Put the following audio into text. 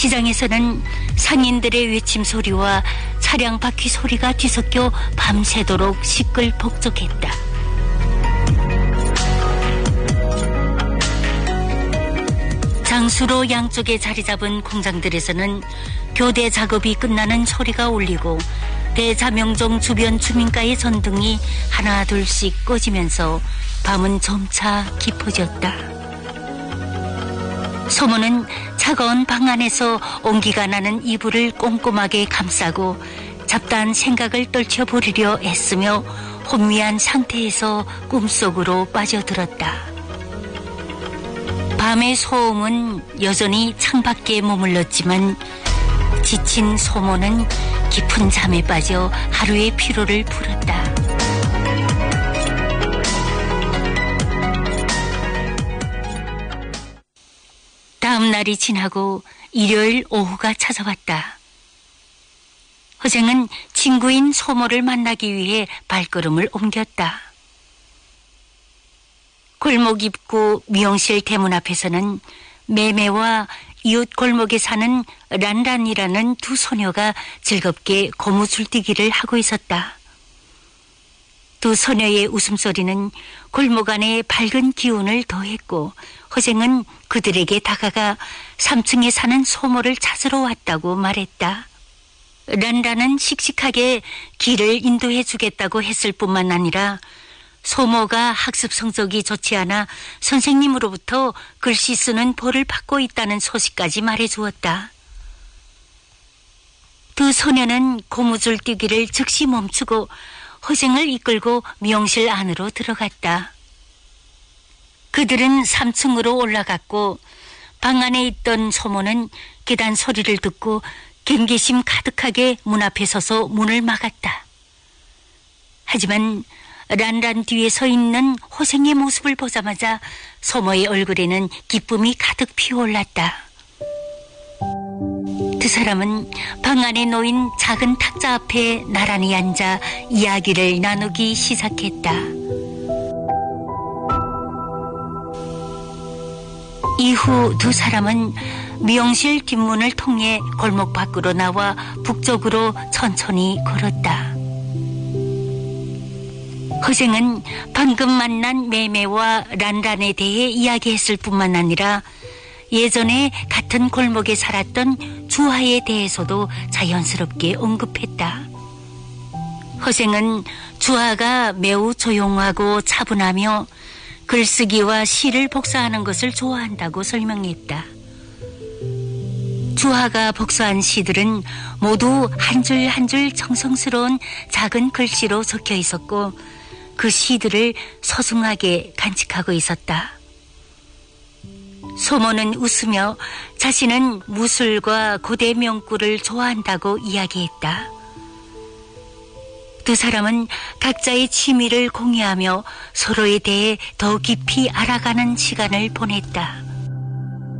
시장에서는 상인들의 외침 소리와 차량 바퀴 소리가 뒤섞여 밤새도록 시끌벅적했다. 장수로 양쪽에 자리 잡은 공장들에서는 교대 작업이 끝나는 소리가 울리고 대자명종 주변 주민가의 전등이 하나 둘씩 꺼지면서 밤은 점차 깊어졌다. 소모는 차가운 방 안에서 온기가 나는 이불을 꼼꼼하게 감싸고 잡다한 생각을 떨쳐버리려 애쓰며 혼미한 상태에서 꿈속으로 빠져들었다. 밤의 소음은 여전히 창밖에 머물렀지만 지친 소모는 깊은 잠에 빠져 하루의 피로를 풀었다. 다음 날이 지나고 일요일 오후가 찾아왔다. 허생은 친구인 소모를 만나기 위해 발걸음을 옮겼다. 골목 입구 미용실 대문 앞에서는 매매와 이웃 골목에 사는 란란이라는 두 소녀가 즐겁게 고무줄뛰기를 하고 있었다. 두 소녀의 웃음소리는 골목 안에 밝은 기운을 더했고 허생은 그들에게 다가가 3층에 사는 소모를 찾으러 왔다고 말했다. 란란은 씩씩하게 길을 인도해 주겠다고 했을 뿐만 아니라 소모가 학습 성적이 좋지 않아 선생님으로부터 글씨 쓰는 벌을 받고 있다는 소식까지 말해주었다. 두 소녀는 고무줄 뛰기를 즉시 멈추고 허생을 이끌고 미용실 안으로 들어갔다. 그들은 3층으로 올라갔고 방 안에 있던 소모는 계단 소리를 듣고 경계심 가득하게 문 앞에 서서 문을 막았다. 하지만 란란 뒤에 서 있는 허생의 모습을 보자마자 소모의 얼굴에는 기쁨이 가득 피어올랐다. 두 사람은 방 안에 놓인 작은 탁자 앞에 나란히 앉아 이야기를 나누기 시작했다. 이후 두 사람은 미용실 뒷문을 통해 골목 밖으로 나와 북쪽으로 천천히 걸었다. 허생은 방금 만난 매매와 란란에 대해 이야기했을 뿐만 아니라 예전에 같은 골목에 살았던 주하에 대해서도 자연스럽게 언급했다. 허생은 주하가 매우 조용하고 차분하며 글쓰기와 시를 복사하는 것을 좋아한다고 설명했다. 주하가 복사한 시들은 모두 한 줄 한 줄 정성스러운 작은 글씨로 적혀 있었고 그 시들을 소중하게 간직하고 있었다. 소모는 웃으며 자신은 무술과 고대 명구를 좋아한다고 이야기했다. 두 사람은 각자의 취미를 공유하며 서로에 대해 더 깊이 알아가는 시간을 보냈다.